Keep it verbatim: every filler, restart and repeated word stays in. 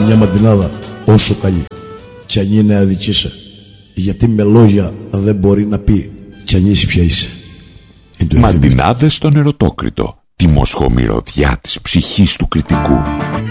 μια μαντινάδα όσο καλή κι αν είναι αδικήσα, γιατί με λόγια δεν μπορεί να πει κι αν είσαι ποια είσαι. Μαντινάδες στον Ερωτόκριτο, τη μοσχομυρωδιά της ψυχής του κριτικού.